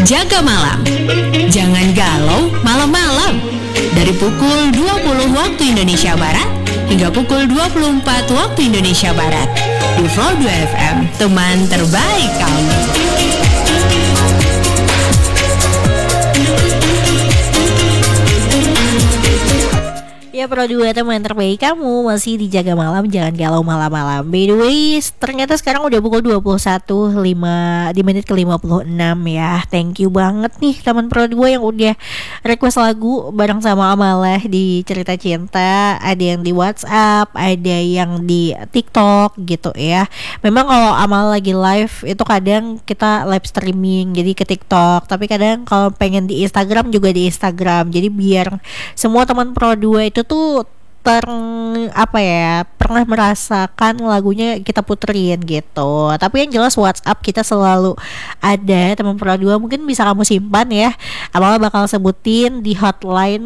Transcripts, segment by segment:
Jaga malam. Jangan galau malam-malam. Dari pukul 20 waktu Indonesia Barat hingga pukul 24 waktu Indonesia Barat. Di Flow 2 FM, teman terbaik kamu. Ya Pro 2 teman terbaik kamu masih dijaga malam, jangan galau malam-malam. By the way, ternyata sekarang udah pukul 21.05 di menit ke-56 ya. Thank you banget nih teman Pro 2 yang udah request lagu bareng sama Amalah di Cerita Cinta. Ada yang di WhatsApp, ada yang di TikTok gitu ya. Memang kalau Amal lagi live itu kadang kita live streaming jadi ke TikTok, tapi kadang kalau pengen di Instagram juga di Instagram. Jadi biar semua teman Pro 2 itu tuh pernah merasakan lagunya kita puterin gitu. Tapi yang jelas WhatsApp kita selalu ada teman Pro 2, mungkin bisa kamu simpan ya. Amal bakal sebutin di hotline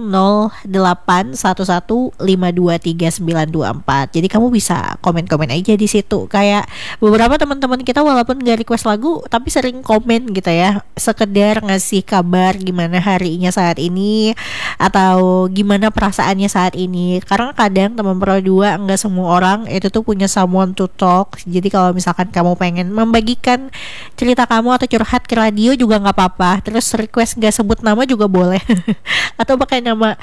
0811523924. Jadi kamu bisa komen-komen aja di situ. Kayak beberapa teman-teman kita walaupun gak request lagu tapi sering komen gitu ya, sekedar ngasih kabar gimana harinya saat ini atau gimana perasaannya saat ini. Karena kadang teman Pro 2 enggak semua orang itu tuh punya someone to talk. Jadi kalau misalkan kamu pengen membagikan cerita kamu atau curhat ke radio juga nggak apa-apa. Terus request nggak sebut nama juga boleh. Atau pakai nama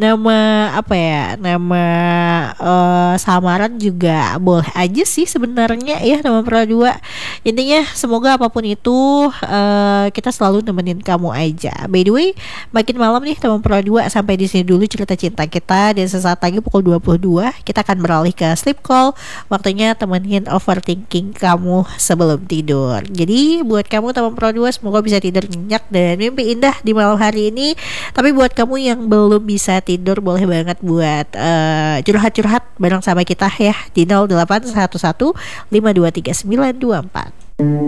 samaran juga boleh aja sih sebenarnya ya teman Pro 2. Intinya semoga apapun itu kita selalu nemenin kamu aja. By the way, makin malam nih teman Pro 2, sampai di sini dulu cerita cinta kita, dan sesaat lagi pukul 22 kita akan beralih ke sleep call. Waktunya temenin overthinking kamu sebelum tidur. Jadi buat kamu teman Pro 2, semoga bisa tidur nyenyak dan mimpi indah di malam hari ini. Tapi buat kamu yang belum bisa tidur, boleh banget buat curhat-curhat bareng sama kita ya di 0811 523 924.